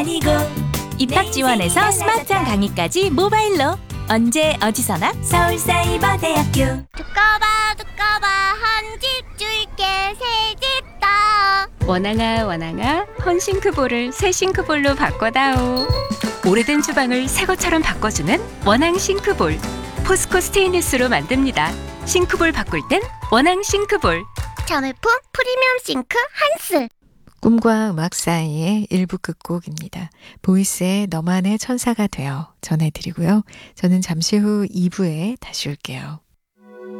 입학 지원에서 스마트한 강의까지 모바일로 언제 어디서나 서울사이버대학교. 두꺼봐 한 집 줄게 새 집 더. 원앙아 헌싱크볼을 새 싱크볼로 바꿔다오. 오래된 주방을 새 것처럼 바꿔주는 원앙 싱크볼. 포스코 스테인리스로 만듭니다. 싱크볼 바꿀 땐 원앙 싱크볼. 자매품 프리미엄 싱크 한스. 꿈과 음악 사이의 일부 끝곡입니다. 보이스의 너만의 천사가 되어 전해드리고요. 저는 잠시 후 2부에 다시 올게요.